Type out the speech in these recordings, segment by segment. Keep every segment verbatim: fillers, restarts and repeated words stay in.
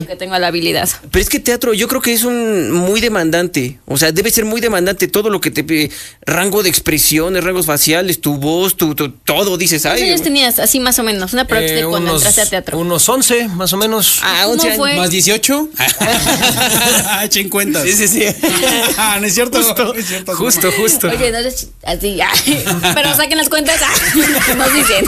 que tengo la habilidad. Pero es que teatro yo creo que es un muy demandante, o sea, debe ser muy demandante todo lo que te pide, rango de expresiones, rangos faciales, tu voz, tu, tu todo, dices, ay. ¿Cuántos años tenías, así más o menos, una próxima eh, cuando unos, entraste a teatro? Unos once, más o menos. Ah, once años. ¿Más dieciocho? Echen cuentas. Sí, sí, sí. Ah, no es cierto. Justo, no es cierto, justo, no. justo. Oye, no es así, pero saquen las cuentas, nos dicen.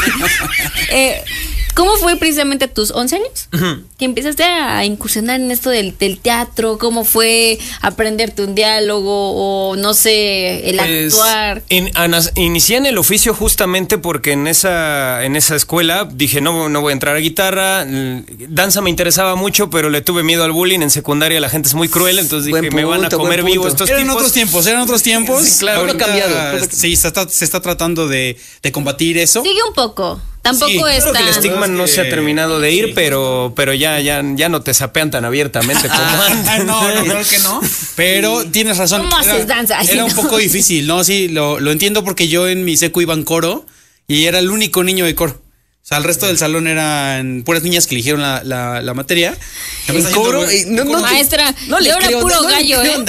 Eh, ¿Cómo fue precisamente a tus once años? Uh-huh. Que empezaste a incursionar en esto del, del teatro. ¿Cómo fue aprenderte un diálogo o no sé, el pues, actuar? In, anas, inicié en el oficio justamente porque en esa, en esa escuela dije, no, no voy a entrar a guitarra. Danza me interesaba mucho, pero le tuve miedo al bullying. En secundaria la gente es muy cruel, entonces dije, punto, me van a comer vivo estos eran tipos. Eran otros tiempos, eran otros tiempos. Sí, claro. Ahora ha cambiado. Sí, se está, se está tratando de, de combatir eso. Sigue un poco. Tampoco sí, es creo tan... que el estigma no se ha terminado de ir, sí, pero, pero ya, ya, ya no te sapean tan abiertamente como antes. No, no, creo que no. Pero tienes razón. ¿Cómo haces danza? Era, era un poco difícil, ¿no? Sí, lo, lo entiendo porque yo en mi secu iba en coro y era el único niño de coro. O sea, el resto del salón eran puras niñas que eligieron la, la, la materia. ¿El coro? No, no, maestra, no le ahora creo, puro no, gallo, ¿eh?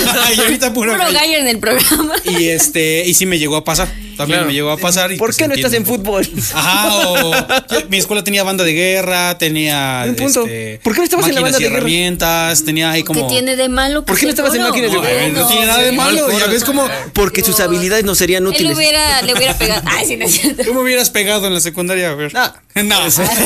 Y ahorita puro, puro gallo. gallo en el programa. Y este, y sí me llegó a pasar. También claro. me llegó a pasar. Y ¿Por pues qué no estás en fútbol? Ajá, o yo, mi escuela tenía banda de guerra, tenía este, ¿por qué no estabas en la banda de guerra? Herramientas, tenía ahí como. ¿Qué tiene de malo? ¿Por qué no estabas en máquinas de guerra? No, no tiene nada de malo, ya ves como porque sus habilidades no serían útiles. Él hubiera, le hubiera pegado. Ay, sí, no es cierto. ¿Tú me hubieras pegado en la secundaria? A ver. No. No.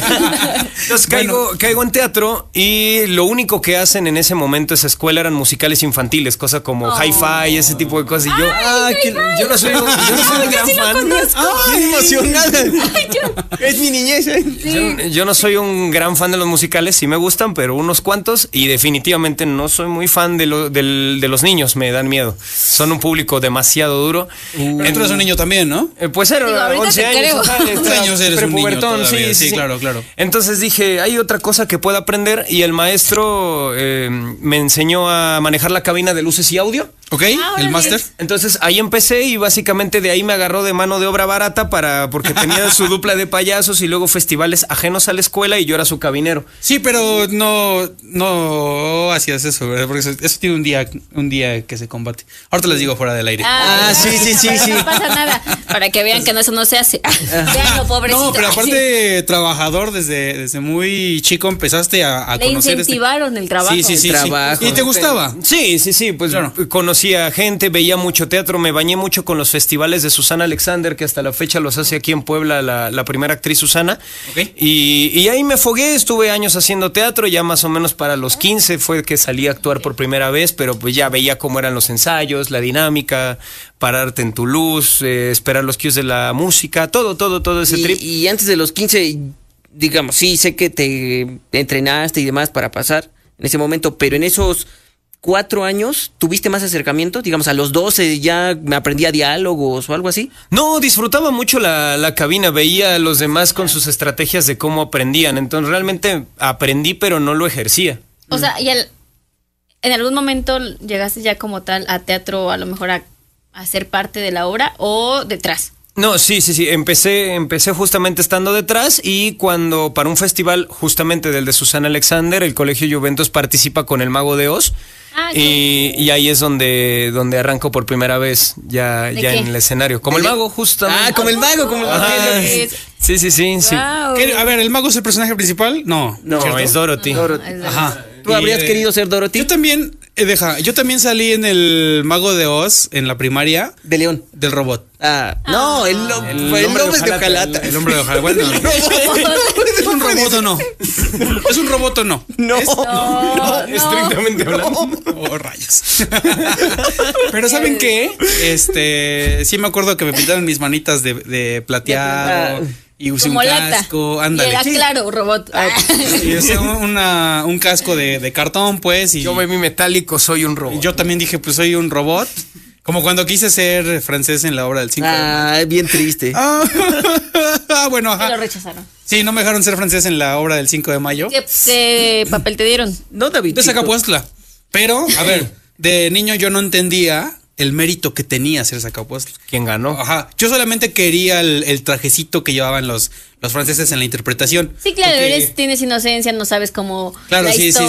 Entonces caigo, bueno. caigo en teatro y lo único que hacen en ese momento esa escuela eran musicales infantiles, cosas como oh. Hi-Fi, ese tipo de cosas. Y yo, Ay, ah, que, yo no soy, yo no soy un gran fan. ¡Ay, emocionada! Ay, yo, es mi niñez. ¿eh? Sí. Yo, yo no soy un gran fan de los musicales, sí me gustan, pero unos cuantos. Y definitivamente no soy muy fan de, lo, de, de los niños, me dan miedo. Son un público demasiado duro. Uh, pero tú eres un niño también, ¿no? Eh, pues era Digo, once años. once años eres un niño todavía, sí, sí, sí, sí, claro, claro. Entonces dije, hay otra cosa que puedo aprender. Y el maestro eh, me enseñó a manejar la cabina de luces y audio. Ok, ah, el máster. Entonces ahí empecé y básicamente de ahí me agarró de mano de obra barata para porque tenía su dupla de payasos y luego festivales ajenos a la escuela y yo era su cabinero. Sí, pero no no hacías eso, ¿verdad? Porque eso, eso tiene un día un día que se combate. Ahorita les digo fuera del aire. Ah, ah sí, sí, sí, sí. No pasa nada, para que vean que no, eso no se hace. Veanlo, pobrecito. No, pero aparte sí. trabajador desde, desde muy chico empezaste a, a Le conocer incentivaron este... el trabajo. Sí, sí, sí, el trabajo. sí. ¿Y te gustaba? Sí, sí, sí, pues claro. Conocía gente, veía mucho teatro, me bañé mucho con los festivales de Susana Alexander, que hasta la fecha los hace aquí en Puebla la, la primera actriz Susana. Okay. Y, y ahí me fogué, estuve años haciendo teatro, ya más o menos para los quince fue que salí a actuar por primera vez, pero pues ya veía cómo eran los ensayos, la dinámica, pararte en tu luz, eh, esperar los cues de la música, todo, todo, todo ese y, trip. Y antes de los quince, digamos, sí, sé que te entrenaste y demás para pasar en ese momento, pero en esos cuatro años, ¿tuviste más acercamiento? Digamos, a los doce ya me aprendía diálogos o algo así. No, disfrutaba mucho la, la cabina, veía a los demás con sus estrategias de cómo aprendían, entonces realmente aprendí, pero no lo ejercía. O sea, ¿y el, en algún momento llegaste ya como tal a teatro, a lo mejor a, a ser parte de la obra o detrás? No, sí, sí, sí, empecé, empecé justamente estando detrás y cuando para un festival justamente del de Susana Alexander, el Colegio Juventus participa con el Mago de Oz. Ah, y, y ahí es donde, donde arranco por primera vez ya, ya en el escenario. Como el mago, justamente. Ah, como el mago, como el mago. Ah, sí, sí, sí, sí. Wow. ¿Qué? A ver, ¿el mago es el personaje principal? No. No, ¿cierto? Es Dorothy. No, Dorothy. Ajá. ¿Tú habrías y, querido ser Dorothy? Yo también, eh, deja, yo también salí en el Mago de Oz en la primaria. De León. Del robot. Ah, no, el, lo, el, el hombre de Ojalata. El, el hombre de Ojalata. Bueno, ¿es un robot o no? ¿Es un robot o no? No, ¿Es? no, no. Estrictamente hablando. Oh, rayos. Pero ¿saben qué? Este, sí me acuerdo que me pintaron mis manitas de, de plateado. Y usé como un casco, lata. ándale. Y era sí. Claro, robot. Ah, y usé una, un casco de, de cartón, pues. Y yo me vi metálico, soy un robot. Y yo también dije, pues soy un robot. Como cuando quise ser francés en la obra del cinco de mayo. Ah, bien triste. Ah, bueno, ajá. Y lo rechazaron. Sí, no me dejaron ser francés en la obra del cinco de mayo. ¿Qué, qué papel te dieron? No, David. De Zacapuestla. Pero, a ver, de niño yo no entendía el mérito que tenía ser Zacapuestla. ¿Quién ganó? Ajá. Yo solamente quería el, el trajecito que llevaban los, los franceses en la interpretación. Sí, claro, porque... eres, tienes inocencia, no sabes cómo claro, la sí, historia,